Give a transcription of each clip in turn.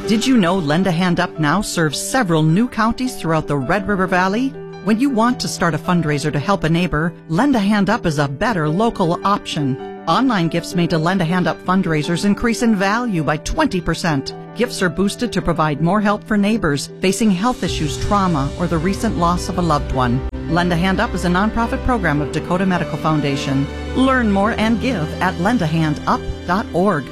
Did you know Lend a Hand Up now serves several new counties throughout the Red River Valley? When you want to start a fundraiser to help a neighbor, Lend a Hand Up is a better local option. Online gifts made to Lend a Hand Up fundraisers increase in value by 20%. Gifts are boosted to provide more help for neighbors facing health issues, trauma, or the recent loss of a loved one. Lend a Hand Up is a nonprofit program of Dakota Medical Foundation. Learn more and give at lendahandup.org.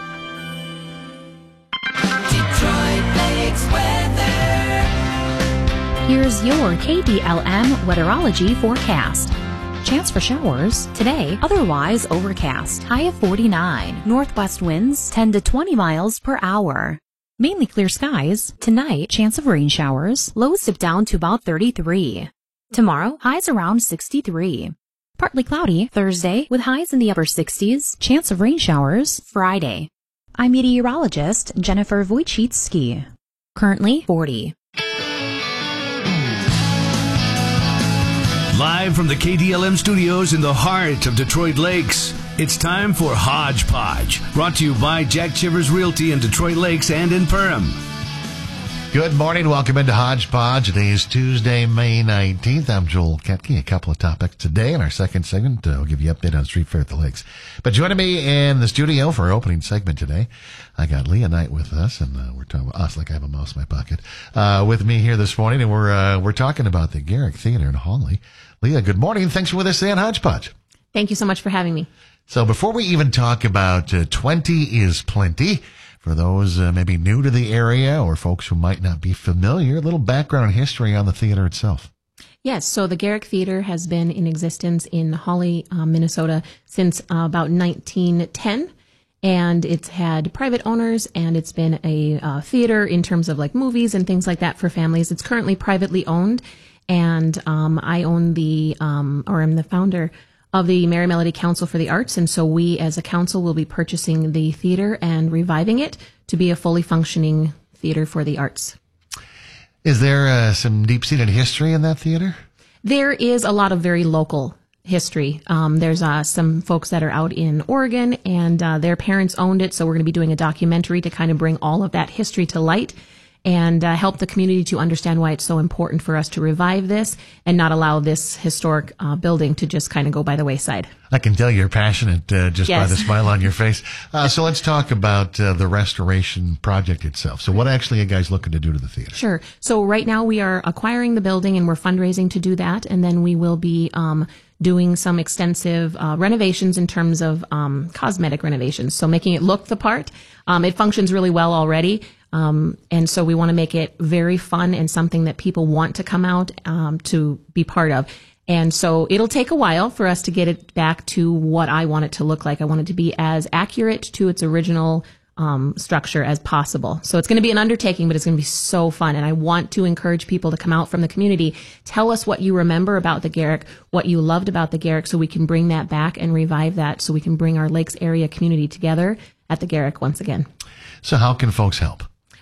Here's your KDLM Weatherology forecast. Chance for showers today, otherwise overcast. High of 49. Northwest winds 10 to 20 miles per hour. Mainly clear skies. Tonight, chance of rain showers. Lows dip down to about 33. Tomorrow, highs around 63. Partly cloudy Thursday with highs in the upper 60s. Chance of rain showers Friday. I'm meteorologist Jennifer Wojcicki. Currently 40. Live from the KDLM studios in the heart of Detroit Lakes, it's time for Hodgepodge, brought to you by Jack Chivers Realty in Detroit Lakes and in Perham. Good morning. Welcome into Hodgepodge. Today is Tuesday, May 19th. I'm Joel Ketke. A couple of topics today. In our second segment, we'll give you an update on Street Fair at the Lakes. But joining me in the studio for our opening segment today, I got Leah Knight with us, and we're talking about us like I have a mouse in my pocket. With me here this morning, and we're talking about the Garrick Theater in Hawley. Leah, good morning. Thanks for with us today on Hodgepodge. Thank you so much for having me. So before we even talk about 20 is Plenty, for those maybe new to the area or folks who might not be familiar, a little background and history on the theater itself. Yes, so the Garrick Theater has been in existence in Hawley, Minnesota since about 1910. And it's had private owners, and it's been a theater in terms of like movies and things like that for families. It's currently privately owned. And I own or am the founder of the Merry Melody Council for the Arts. And so we as a council will be purchasing the theater and reviving it to be a fully functioning theater for the arts. Is there some deep-seated history in that theater? There is a lot of very local history. There's some folks that are out in Oregon, and their parents owned it. So we're going to be doing a documentary to kind of bring all of that history to light and help the community to understand why it's so important for us to revive this and not allow this historic building to just kind of go by the wayside. I can tell you're passionate just Yes. by the smile on your face. So let's talk about the restoration project itself. So what actually are you guys looking to do to the theater? Sure. So right now we are acquiring the building, and we're fundraising to do that. And then we will be doing some extensive renovations in terms of cosmetic renovations. So making it look the part. It functions really well already. And so we want to make it very fun and something that people want to come out to be part of. And so it'll take a while for us to get it back to what I want it to look like. I want it to be as accurate to its original structure as possible. So it's going to be an undertaking, but it's going to be so fun. And I want to encourage people to come out from the community. Tell us what you remember about the Garrick, what you loved about the Garrick, so we can bring that back and revive that, so we can bring our Lakes area community together at the Garrick once again. So how can folks help?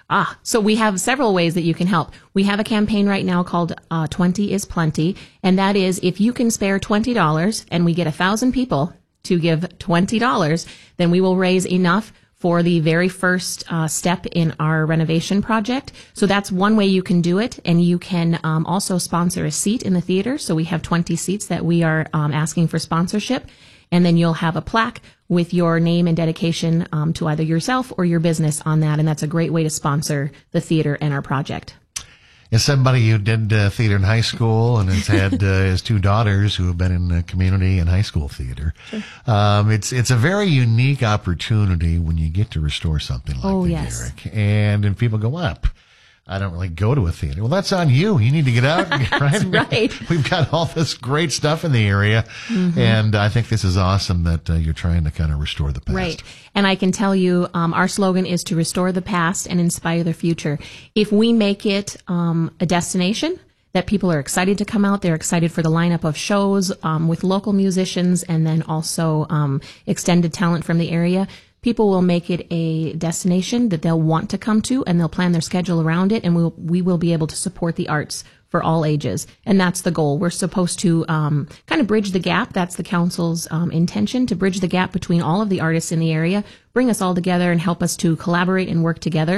So we have several ways that you can help. We have a campaign right now called 20 is Plenty, and that is if you can spare $20 and we get 1,000 people to give $20, then we will raise enough for the very first step in our renovation project. So that's one way you can do it, and you can also sponsor a seat in the theater. So we have 20 seats that we are asking for sponsorship, and then you'll have a plaque with your name and dedication to either yourself or your business on that. And that's a great way to sponsor the theater and our project. As somebody who did theater in high school and has had his two daughters who have been in community and high school theater, sure. It's a very unique opportunity when you get to restore something like the yes. Garrick. And people go up. I don't really go to a theater. Well, that's on you. You need to get out, right? That's right. We've got all this great stuff in the area, and I think this is awesome that you're trying to kind of restore the past. Right. And I can tell you, our slogan is to restore the past and inspire the future. If we make it a destination that people are excited to come out, they're excited for the lineup of shows with local musicians and then also extended talent from the area, people will make it a destination that they'll want to come to, and they'll plan their schedule around it, and we will be able to support the arts for all ages. And that's the goal. We're supposed to kind of bridge the gap. That's the council's intention, to bridge the gap between all of the artists in the area, bring us all together and help us to collaborate and work together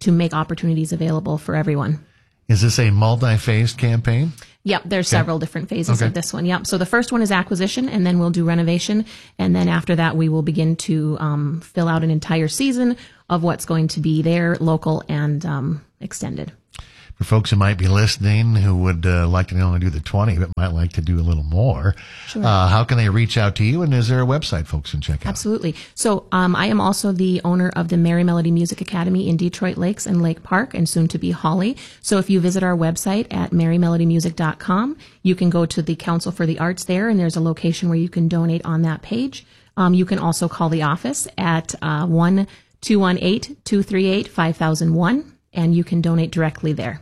to make opportunities available for everyone. Is this a multi-phased campaign? Yep, there's several different phases of this one. Yep. So the first one is acquisition, and then we'll do renovation, and then after that we will begin to fill out an entire season of what's going to be there, local and extended. For folks who might be listening who would like to not only do the 20, but might like to do a little more, Sure. How can they reach out to you? And is there a website folks can check out? Absolutely. So I am also the owner of the Merry Melody Music Academy in Detroit Lakes and Lake Park, and soon to be Holly. So if you visit our website at merrymelodymusic.com, you can go to the Council for the Arts there, and there's a location where you can donate on that page. You can also call the office at 1-218-238-5001, and you can donate directly there.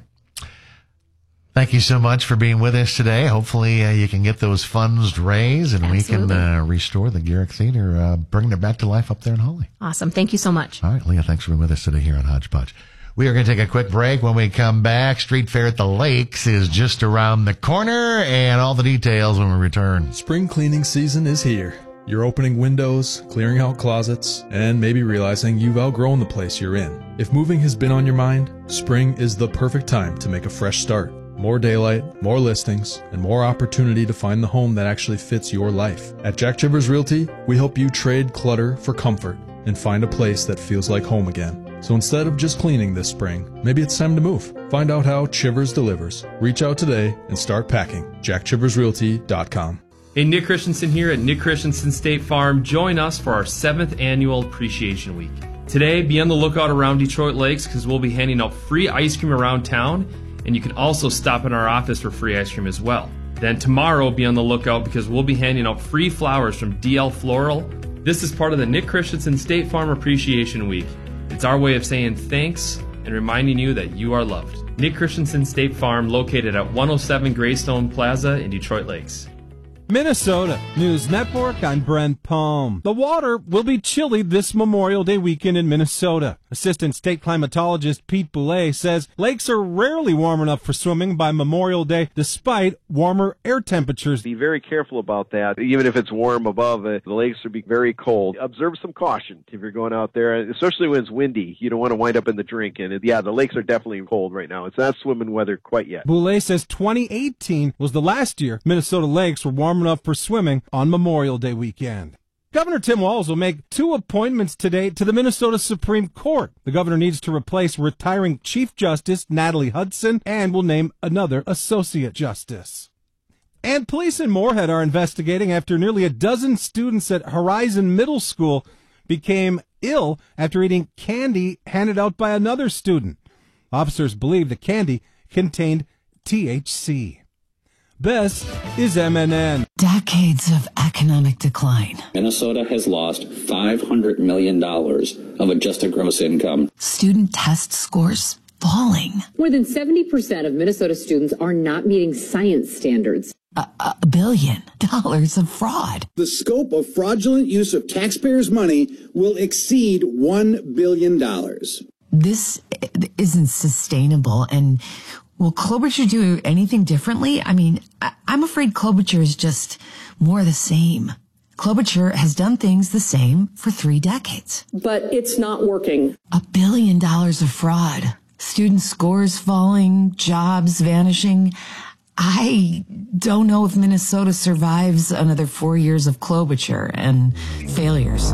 Thank you so much for being with us today. Hopefully you can get those funds raised and Absolutely. we can restore the Garrick Theater, bringing it back to life up there in Holly. Awesome. Thank you so much. All right, Leah, thanks for being with us today here on Hodgepodge. We are going to take a quick break. When we come back, Street Fair at the Lakes is just around the corner, and all the details when we return. Spring cleaning season is here. You're opening windows, clearing out closets, and maybe realizing you've outgrown the place you're in. If moving has been on your mind, spring is the perfect time to make a fresh start. More daylight, more listings, and more opportunity to find the home that actually fits your life. At Jack Chivers Realty, we help you trade clutter for comfort and find a place that feels like home again. So instead of just cleaning this spring, maybe it's time to move. Find out how Chivers delivers. Reach out today and start packing. JackChiversRealty.com. Hey, Nick Christensen here at Nick Christensen State Farm. Join us for our 7th annual Appreciation Week. Today, be on the lookout around Detroit Lakes because we'll be handing out free ice cream around town, and you can also stop in our office for free ice cream as well. Then tomorrow, be on the lookout because we'll be handing out free flowers from DL Floral. This is part of the Nick Christensen State Farm Appreciation Week. It's our way of saying thanks and reminding you that you are loved. Nick Christensen State Farm, located at 107 Greystone Plaza in Detroit Lakes. Minnesota News Network, I'm Brent Palm. The water will be chilly this Memorial Day weekend in Minnesota. Assistant State Climatologist Pete Boulay says lakes are rarely warm enough for swimming by Memorial Day despite warmer air temperatures. Be very careful about that. Even if it's warm above, the lakes will be very cold. Observe some caution if you're going out there, especially when it's windy. You don't want to wind up in the drink. And the lakes are definitely cold right now. It's not swimming weather quite yet. Boulay says 2018 was the last year Minnesota lakes were warm enough for swimming on Memorial Day weekend. Governor Tim Walz will make 2 appointments today to the Minnesota Supreme Court. The governor needs to replace retiring Chief Justice Natalie Hudson and will name another Associate Justice. And police in Moorhead are investigating after nearly a dozen students at Horizon Middle School became ill after eating candy handed out by another student. Officers believe the candy contained THC. This is MNN. Decades of economic decline. Minnesota has lost $500 million of adjusted gross income. Student test scores falling. More than 70% of Minnesota students are not meeting science standards. $1 billion of fraud. The scope of fraudulent use of taxpayers' money will exceed $1 billion. This isn't sustainable, and will Klobuchar do anything differently? I mean, I'm afraid Klobuchar is just more the same. Klobuchar has done things the same for 3 decades. But it's not working. $1 billion of fraud. Student scores falling, jobs vanishing. I don't know if Minnesota survives another 4 years of Klobuchar and failures.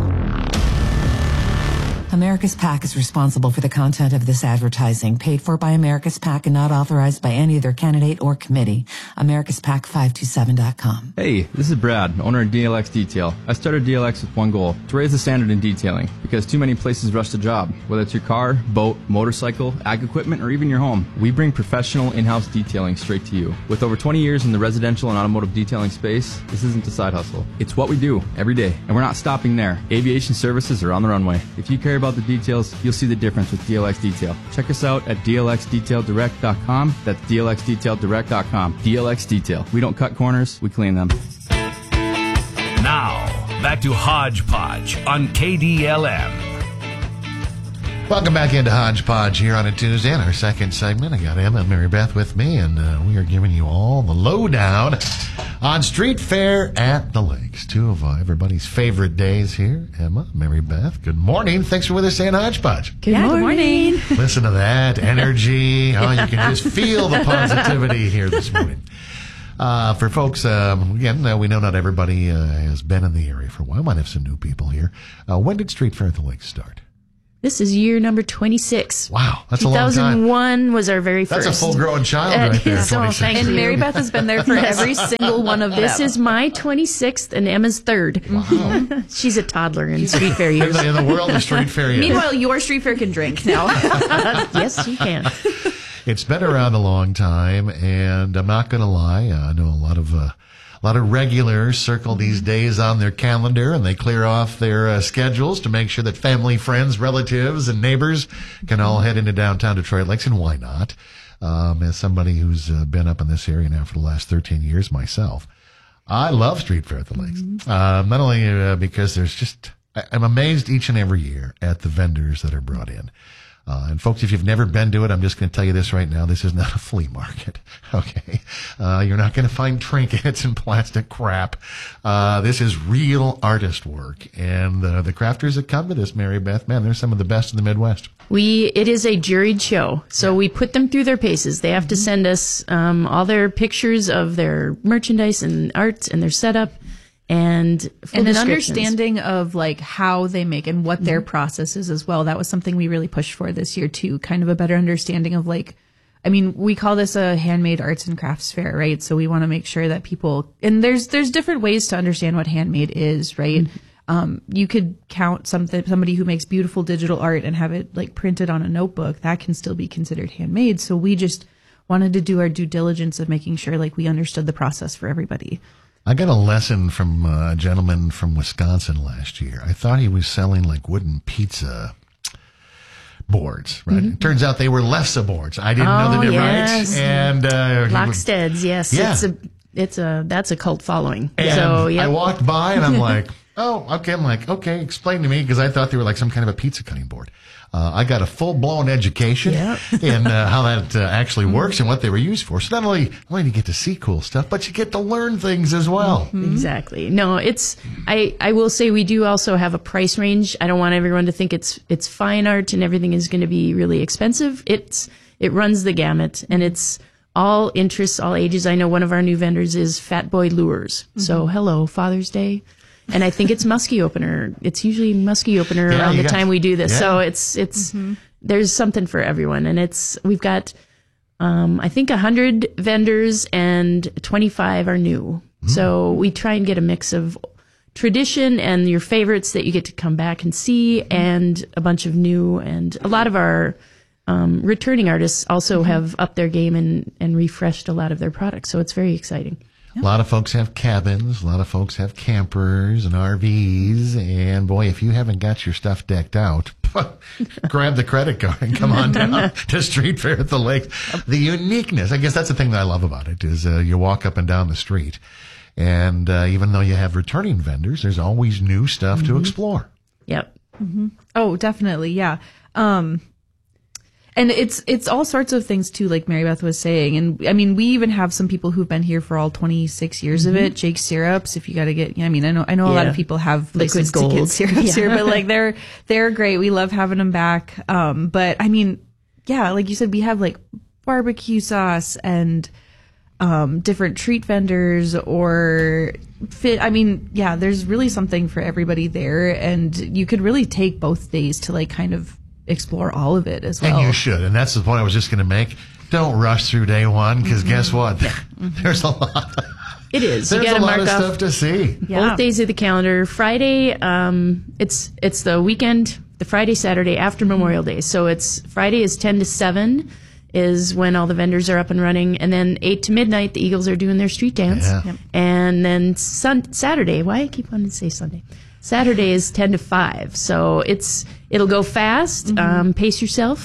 America's PAC is responsible for the content of this advertising, paid for by America's PAC and not authorized by any other candidate or committee. AmericasPAC527.com. Hey, this is Brad, owner of DLX Detail. I started DLX with one goal, to raise the standard in detailing, because too many places rush the job. Whether it's your car, boat, motorcycle, ag equipment, or even your home, we bring professional in-house detailing straight to you. With over 20 years in the residential and automotive detailing space, this isn't a side hustle. It's what we do every day, and we're not stopping there. Aviation services are on the runway. If you care about the details, you'll see the difference with DLX Detail. Check us out at dlxdetaildirect.com. That's dlxdetaildirect.com. DLX Detail. We don't cut corners, we clean them. Now, back to Hodgepodge on KDLM. Welcome back into Hodgepodge here on a Tuesday. In our second segment, I got Emma and Mary Beth with me, and we are giving you all the lowdown on Street Fair at the Lakes. Two of everybody's favorite days here. Emma, Mary Beth, good morning. Thanks for with us saying Hodgepodge. Good morning. Listen to that energy. Oh, you can just feel the positivity here this morning. For folks, again, we know not everybody has been in the area for a while. Might have some new people here. When did Street Fair at the Lakes start? This is year number 26. Wow, that's a long time. 2001 was our very first. That's a full-grown child right there. So thank and you. Mary Beth has been there for every single one of them. This is my 26th and Emma's 3rd. Wow. She's a toddler in Street Fair years. In the world of Street Fair years. Meanwhile, your Street Fair can drink now. Yes, you can. It's been around a long time, and I'm not going to lie. I know a lot of regulars circle these days on their calendar, and they clear off their schedules to make sure that family, friends, relatives, and neighbors can all head into downtown Detroit Lakes, and why not? As somebody who's been up in this area now for the last 13 years myself, I love Street Fair at the Lakes. Not only because there's just, I'm amazed each and every year at the vendors that are brought in. And folks, if you've never been to it, I'm just going to tell you this right now. This is not a flea market. Okay. You're not going to find trinkets and plastic crap. This is real artist work. And the crafters that come to this, Mary Beth, man, they're some of the best in the Midwest. It is a juried show. So we put them through their paces. They have to send us, all their pictures of their merchandise and art and their setup. And an understanding of like how they make and what their process is as well. That was something we really pushed for this year too. Kind of a better understanding of like, I mean, we call this a handmade arts and crafts fair, right? So we want to make sure that people, and there's different ways to understand what handmade is, right? You could count somebody who makes beautiful digital art and have it like printed on a notebook. That can still be considered handmade. So we just wanted to do our due diligence of making sure like we understood the process for everybody. I got a lesson from a gentleman from Wisconsin last year. I thought he was selling like wooden pizza boards, right? It turns out they were Lefse boards. I didn't know the difference. Yes. And Locksteads, yes. Yeah. That's a cult following. And so I walked by and I'm like, oh, okay. I'm like, okay, explain to me, because I thought they were like some kind of a pizza cutting board. I got a full-blown education in how that actually works and what they were used for. So not only do you get to see cool stuff, but you get to learn things as well. Exactly. No, I will say we do also have a price range. I don't want everyone to think it's fine art and everything is going to be really expensive. It runs the gamut, and it's all interests, all ages. I know one of our new vendors is Fat Boy Lures. So hello, Father's Day. And I think it's muskie opener. It's usually muskie opener around the time we do this. Yeah. So it's there's something for everyone. And we've got, I think 100 vendors and 25 are new. So we try and get a mix of tradition and your favorites that you get to come back and see, and a bunch of new, and a lot of our returning artists also have upped their game and refreshed a lot of their products. So it's very exciting. A lot of folks have cabins. A lot of folks have campers and RVs. And boy, if you haven't got your stuff decked out, grab the credit card and come on down to Street Fair at the Lakes. The uniqueness, I guess that's the thing that I love about it, is you walk up and down the street. And even though you have returning vendors, there's always new stuff to explore. Yep. Oh, definitely. Yeah. And it's all sorts of things too, like Mary Beth was saying. And I mean, we even have some people who've been here for all 26 years of it. Jake Syrups, if you got to get, I mean, I know a lot of people have liquid gold to get syrups here, but like they're great. We love having them back. But I mean, yeah, like you said, we have like barbecue sauce and different treat vendors or fit. I mean, yeah, there's really something for everybody there, and you could really take both days to like kind of explore all of it as well. And you should. And that's the point I was just going to make. Don't rush through day one, because guess what? There's a lot. It is. There's you gotta a lot mark of off stuff to see. Both days of the calendar. Friday, it's the weekend, the Friday, Saturday after Memorial Day. So Friday is 10 to 7 is when all the vendors are up and running. And then 8 to midnight, the Eagles are doing their street dance. Yeah. Yep. And then Saturday, why I keep wanting to say Sunday? Saturday is 10 to 5. So it'll go fast. Pace yourself.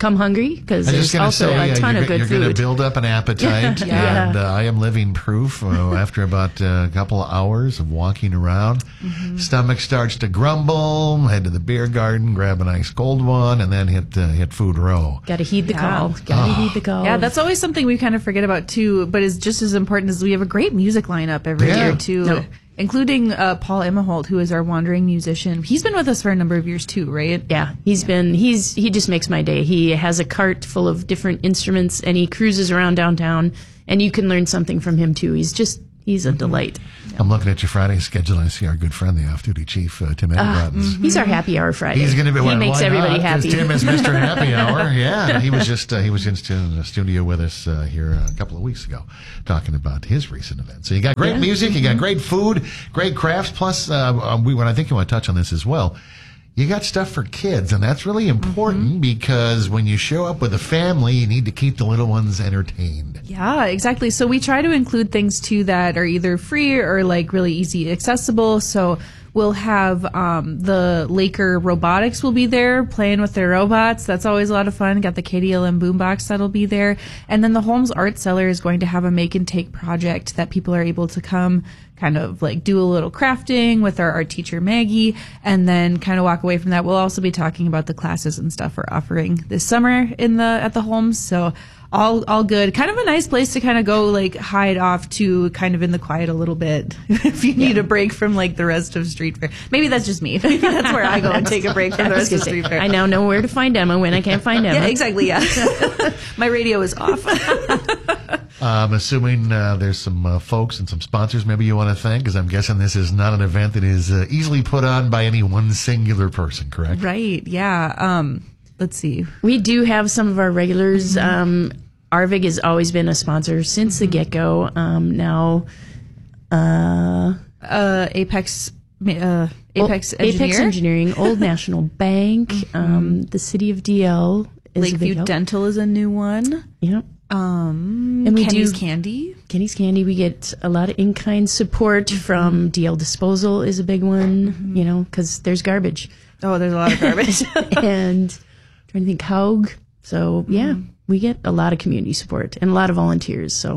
come hungry because there's also a ton of good you're food. You're going to build up an appetite, and I am living proof. After about a couple of hours of walking around, stomach starts to grumble. Head to the beer garden, grab an ice cold one, and then hit Food Row. Got to heed the call. Got to heed the call. Yeah, that's always something we kind of forget about too, but is just as important as we have a great music lineup every year too. No. Including Paul Emmaholt, who is our wandering musician. He's been with us for a number of years too, right? Yeah, he just makes my day. He has a cart full of different instruments, and he cruises around downtown, and you can learn something from him too. He's a delight. I'm looking at your Friday schedule. I see our good friend, the off-duty chief, Tim Edelbrottens. He's our happy hour Friday. He's going to be. He makes everybody happy. Tim is Mr. Happy Hour. Yeah, he was just in the studio with us here a couple of weeks ago, talking about his recent event. So you got great music, you got great food, great crafts. Plus, I think you want to touch on this as well. You got stuff for kids, and that's really important because when you show up with a family, you need to keep the little ones entertained. Yeah, exactly. So we try to include things too that are either free or like really easy accessible. So we'll have the Laker Robotics will be there playing with their robots. That's always a lot of fun. Got the KDLM boombox that'll be there. And then the Holmes Art Cellar is going to have a make and take project that people are able to come kind of like do a little crafting with our art teacher Maggie, and then kind of walk away from that. We'll also be talking about the classes and stuff we're offering this summer at the Holmes. So all good. Kind of a nice place to kind of go like hide off to kind of in the quiet a little bit if you need a break from like the rest of Street Fair. Maybe that's just me. Maybe that's where I go and take a break from the rest of Street Fair. I now know where to find Emma when I can't find Emma. Yeah, exactly. Yeah. My radio is off. I'm assuming there's some folks and some sponsors maybe you want to thank, because I'm guessing this is not an event that is easily put on by any one singular person, correct? Right. Yeah. Let's see. We do have some of our regulars. Arvig has always been a sponsor since the get-go. Now, Apex Engineering, Old National Bank, the City of DL. Lakeview Dental is a new one. Yep. And we Kenny's Candy. Kenny's Candy. We get a lot of in-kind support from DL Disposal is a big one, because there's garbage. Oh, there's a lot of garbage. And trying to think, Haug. So, we get a lot of community support and a lot of volunteers. So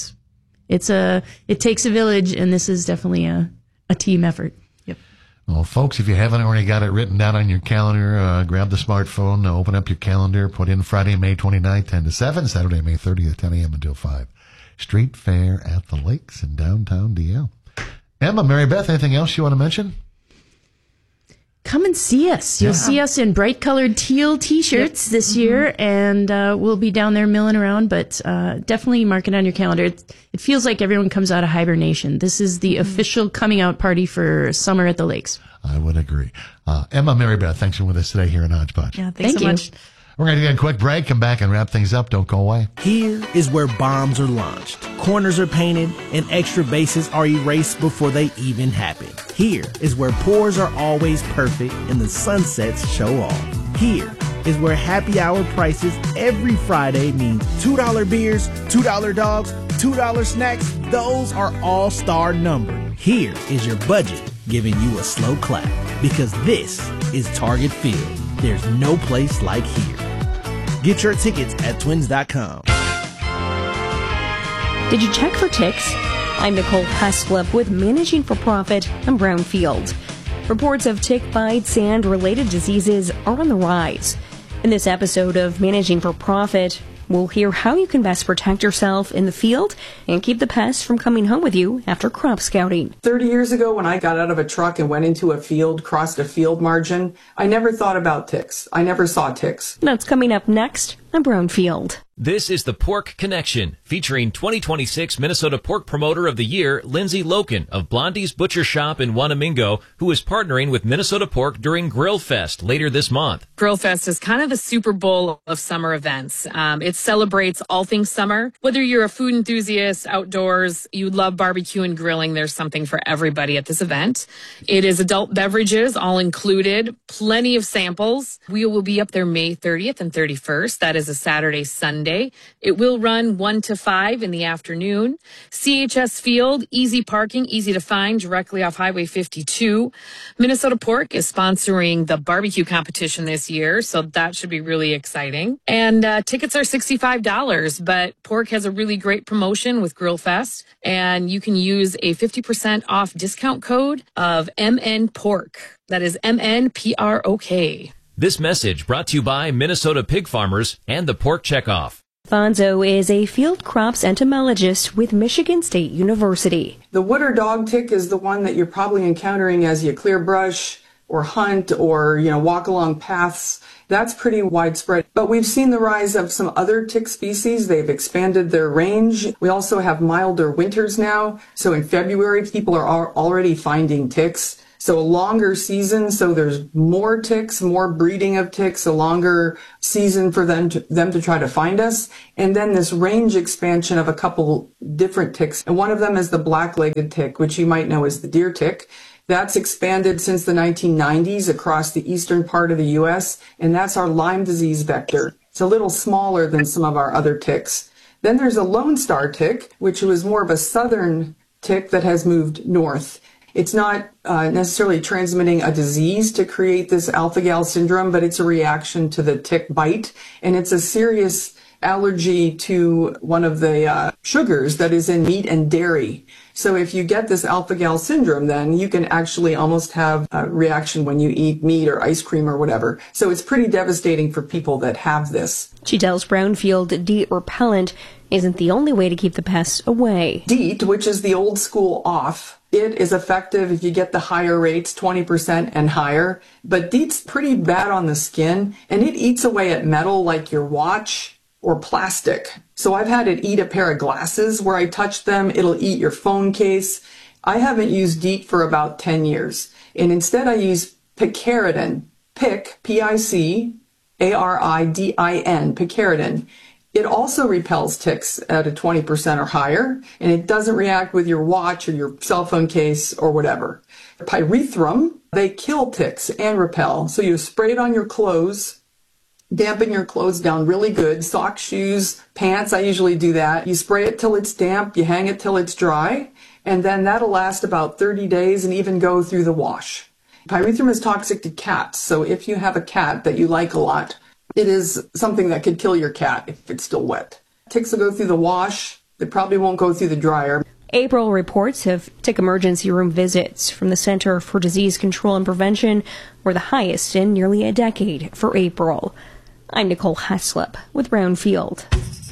it takes a village, and this is definitely a team effort. Yep. Well, folks, if you haven't already got it written down on your calendar, grab the smartphone, open up your calendar, put in Friday, May 29th, 10 to 7, Saturday, May 30th, 10 a.m. until 5. Street Fair at the Lakes in downtown DL. Emma, Mary Beth, anything else you want to mention? Come and see us. You'll see us in bright colored teal t-shirts this year, and we'll be down there milling around, but definitely mark it on your calendar. It feels like everyone comes out of hibernation. This is the official coming out party for summer at the Lakes. I would agree. Emma, Mary Beth, thanks for with us today here in Hodgepodge. Yeah, thanks so much. We're going to get a quick break, come back and wrap things up. Don't go away. Here is where bombs are launched, corners are painted, and extra bases are erased before they even happen. Here is where pours are always perfect and the sunsets show off. Here is where happy hour prices every Friday mean $2 beers, $2 dogs, $2 snacks. Those are all star numbered. Here is your budget giving you a slow clap, because this is Target Field. There's no place like here. Get your tickets at twins.com. Did you check for ticks? I'm Nicole Heslip with Managing for Profit in Brownfield. Reports of tick bites and related diseases are on the rise. In this episode of Managing for Profit, we'll hear how you can best protect yourself in the field and keep the pests from coming home with you after crop scouting. 30 years ago, when I got out of a truck and went into a field, crossed a field margin, I never thought about ticks. I never saw ticks. That's coming up next on Brownfield. This is the Pork Connection, featuring 2026 Minnesota Pork Promoter of the Year, Lindsay Loken of Blondie's Butcher Shop in Wanamingo, who is partnering with Minnesota Pork during Grill Fest later this month. Grill Fest is kind of the Super Bowl of summer events. It celebrates all things summer. Whether you're a food enthusiast, outdoors, you love barbecue and grilling, there's something for everybody at this event. It is adult beverages, all included, plenty of samples. We will be up there May 30th and 31st. That is is a Saturday, Sunday. It will run 1 to 5 in the afternoon. CHS Field, easy parking, easy to find, directly off Highway 52. Minnesota Pork is sponsoring the barbecue competition this year, so that should be really exciting. And tickets are $65, but Pork has a really great promotion with Grill Fest, and you can use a 50% off discount code of MNPORK. That is MNPROK. This message brought to you by Minnesota Pig Farmers and the Pork Checkoff. Fonzo is a field crops entomologist with Michigan State University. The water dog tick is the one that you're probably encountering as you clear brush or hunt or, walk along paths. That's pretty widespread. But we've seen the rise of some other tick species. They've expanded their range. We also have milder winters now. So in February, people are already finding ticks. So a longer season, so there's more ticks, more breeding of ticks, a longer season for them to try to find us. And then this range expansion of a couple different ticks. And one of them is the black-legged tick, which you might know as the deer tick. That's expanded since the 1990s across the eastern part of the U.S., and that's our Lyme disease vector. It's a little smaller than some of our other ticks. Then there's a Lone Star tick, which was more of a southern tick that has moved north. It's not necessarily transmitting a disease to create this alpha-gal syndrome, but it's a reaction to the tick bite, and it's a serious allergy to one of the sugars that is in meat and dairy. So if you get this alpha-gal syndrome, then you can actually almost have a reaction when you eat meat or ice cream or whatever. So it's pretty devastating for people that have this. She tells Brownfield DEET repellent isn't the only way to keep the pests away. DEET, which is the old school off, it is effective if you get the higher rates, 20% and higher. But DEET's pretty bad on the skin, and it eats away at metal like your watch or plastic. So I've had it eat a pair of glasses where I touch them. It'll eat your phone case. I haven't used DEET for about 10 years. And instead I use picaridin, Picaridin, picaridin. It also repels ticks at a 20% or higher, and it doesn't react with your watch or your cell phone case or whatever. Pyrethrum, they kill ticks and repel. So you spray it on your clothes, dampen your clothes down really good, socks, shoes, pants, I usually do that. You spray it till it's damp, you hang it till it's dry, and then that'll last about 30 days and even go through the wash. Pyrethrum is toxic to cats, so if you have a cat that you like a lot, it is something that could kill your cat if it's still wet. Ticks will go through the wash. They probably won't go through the dryer. April reports of tick emergency room visits from the Center for Disease Control and Prevention were the highest in nearly a decade for April. I'm Nicole Heslop with Brownfield.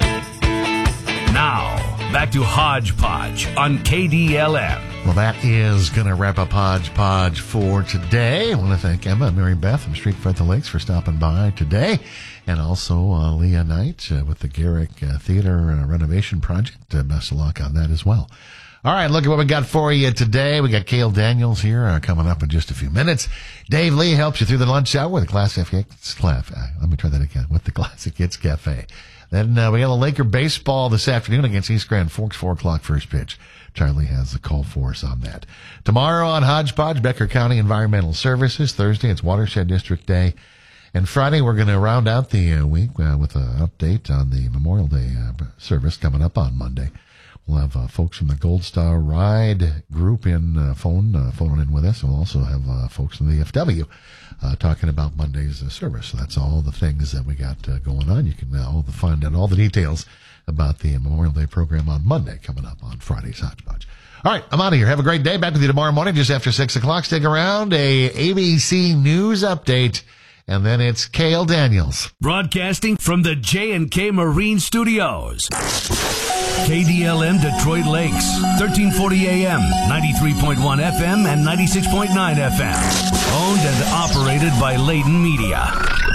Now, back to Hodgepodge on KDLM. Well, that is going to wrap up Hodgepodge for today. I want to thank Emma and Mary Beth from Street Front the Lakes for stopping by today. And also Leah Knight with the Garrick Theater renovation project. Best of luck on that as well. All right, look at what we got for you today. We got Cale Daniels here coming up in just a few minutes. Dave Lee helps you through the lunch hour with the Classic Hits Cafe. Let me try that again. With the Classic Hits Cafe. Then we got a Laker baseball this afternoon against East Grand Forks, 4 o'clock first pitch. Charlie has the call for us on that. Tomorrow on Hodgepodge, Becker County Environmental Services. Thursday, it's Watershed District Day. And Friday, we're going to round out the week with an update on the Memorial Day service coming up on Monday. We'll have folks from the Gold Star Ride group phoning in with us. We'll also have folks from the FW talking about Monday's service. So that's all the things that we got going on. You can find out all the details about the Memorial Day program on Monday, coming up on Friday's Hodgepodge. All right, I'm out of here. Have a great day. Back with you tomorrow morning just after 6 o'clock. Stick around. A ABC News update. And then it's Cale Daniels. Broadcasting from the J&K Marine Studios. KDLM Detroit Lakes, 1340 AM, 93.1 FM, and 96.9 FM. Owned and operated by Layden Media.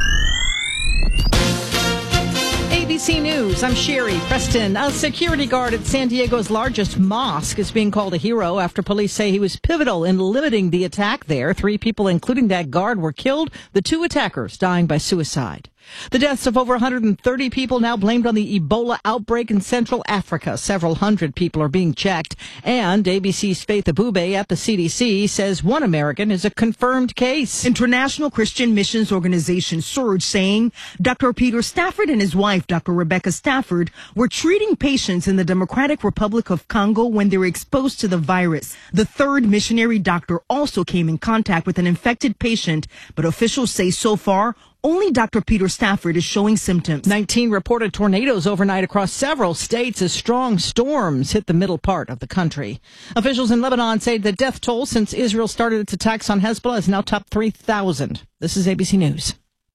ABC News, I'm Sherry Preston. A security guard at San Diego's largest mosque is being called a hero after police say he was pivotal in limiting the attack there. 3 people, including that guard, were killed, the 2 attackers dying by suicide. The deaths of over 130 people now blamed on the Ebola outbreak in Central Africa. Several hundred people are being checked. And ABC's Faith Abube at the CDC says one American is a confirmed case. International Christian Missions Organization Surge saying Dr. Peter Stafford and his wife, Dr. Rebecca Stafford, were treating patients in the Democratic Republic of Congo when they were exposed to the virus. The third missionary doctor also came in contact with an infected patient, but officials say so far, only Dr. Peter Stafford is showing symptoms. 19 reported tornadoes overnight across several states as strong storms hit the middle part of the country. Officials in Lebanon say the death toll since Israel started its attacks on Hezbollah is now topped 3,000. This is ABC News.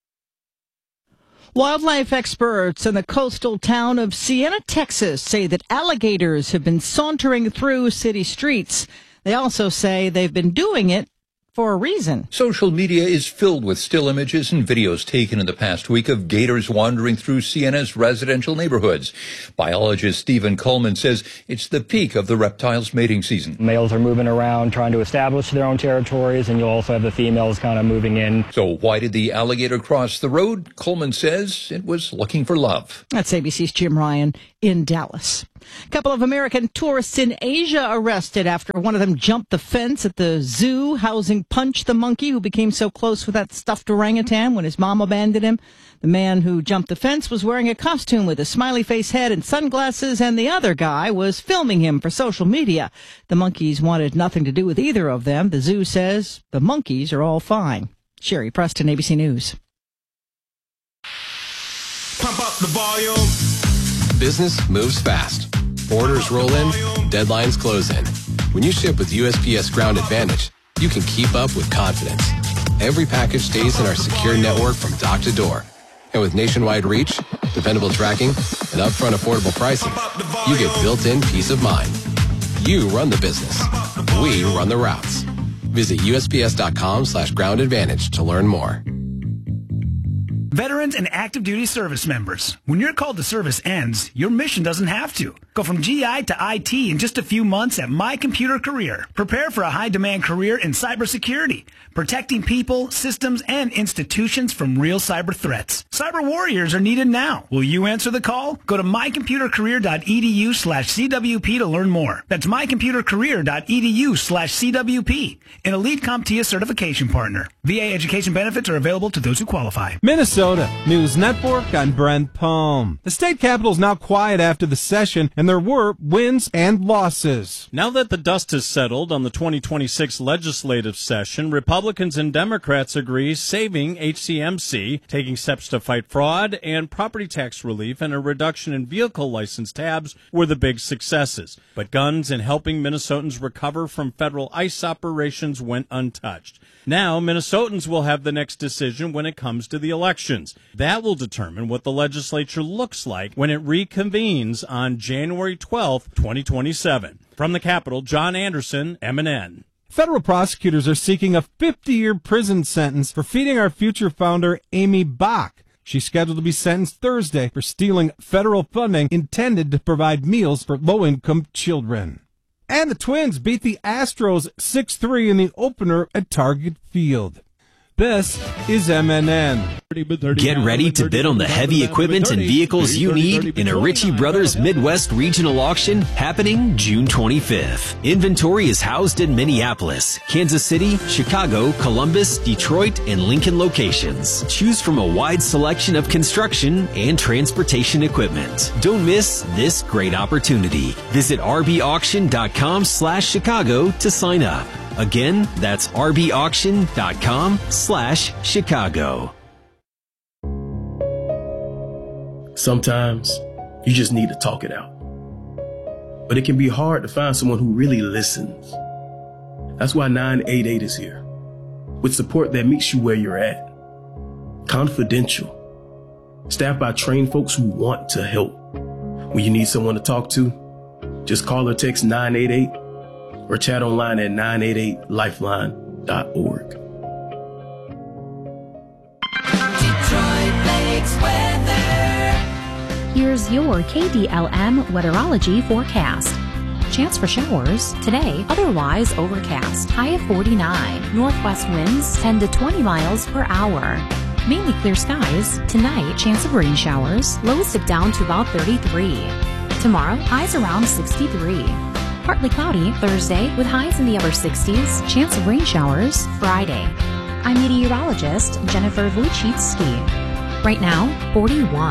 Wildlife experts in the coastal town of Sienna, Texas, say that alligators have been sauntering through city streets. They also say they've been doing it for a reason. Social media is filled with still images and videos taken in the past week of gators wandering through Sienna's residential neighborhoods. Biologist Stephen Coleman says it's the peak of the reptile's mating season. Males are moving around trying to establish their own territories, and you'll also have the females kind of moving in. So why did the alligator cross the road? Coleman says it was looking for love. That's ABC's Jim Ryan in Dallas. A couple of American tourists in Asia arrested after one of them jumped the fence at the zoo housing Punch the monkey, who became so close with that stuffed orangutan when his mom abandoned him. The man who jumped the fence was wearing a costume with a smiley face head and sunglasses, and the other guy was filming him for social media. The monkeys wanted nothing to do with either of them. The zoo says the monkeys are all fine. Sherry Preston, ABC News. Pump up the volume. Business moves fast. Orders roll in, deadlines close in. When you ship with USPS Ground Advantage, you can keep up with confidence. Every package stays in our secure network from dock to door. And with nationwide reach, dependable tracking, and upfront affordable pricing, you get built-in peace of mind. You run the business. We run the routes. Visit USPS.com/Ground Advantage to learn more. Veterans and active duty service members, when your call to service ends, your mission doesn't have to. Go from GI to IT in just a few months at My Computer Career. Prepare for a high-demand career in cybersecurity, protecting people, systems, and institutions from real cyber threats. Cyber warriors are needed now. Will you answer the call? Go to mycomputercareer.edu/CWP to learn more. That's mycomputercareer.edu/CWP, an elite CompTIA certification partner. VA education benefits are available to those who qualify. Minnesota News Network, I'm Brent Palm. The state capitol is now quiet after the session, and there were wins and losses. Now that the dust has settled on the 2026 legislative session, Republicans and Democrats agree saving HCMC, taking steps to fight fraud, and property tax relief and a reduction in vehicle license tabs were the big successes. But guns and helping Minnesotans recover from federal ICE operations went untouched. Now, Minnesotans will have the next decision when it comes to the elections. That will determine what the legislature looks like when it reconvenes on January 12th, 2027. From the Capitol, John Anderson, MNN. Federal prosecutors are seeking a 50-year prison sentence for Feeding Our Future founder Amy Bach. She's scheduled to be sentenced Thursday for stealing federal funding intended to provide meals for low-income children. And the Twins beat the Astros 6-3 in the opener at Target Field. This is MNN. Get ready to bid on the heavy equipment and vehicles you need in a Ritchie Brothers Midwest Regional Auction happening June 25th. Inventory is housed in Minneapolis, Kansas City, Chicago, Columbus, Detroit, and Lincoln locations. Choose from a wide selection of construction and transportation equipment. Don't miss this great opportunity. Visit rbauction.com/Chicago to sign up. Again, that's rbauction.com/Chicago. Sometimes you just need to talk it out. But it can be hard to find someone who really listens. That's why 988 is here, with support that meets you where you're at. Confidential. Staffed by trained folks who want to help. When you need someone to talk to, just call or text 988 or chat online at 988lifeline.org. Here's your KDLM weatherology forecast. Chance for showers today, otherwise overcast. High of 49. Northwest winds 10 to 20 miles per hour. Mainly clear skies. Tonight, chance of rain showers. Lows dip down to about 33. Tomorrow, highs around 63. Partly cloudy Thursday with highs in the upper 60s. Chance of rain showers Friday. I'm meteorologist Jennifer Vujicki. Right now, 41.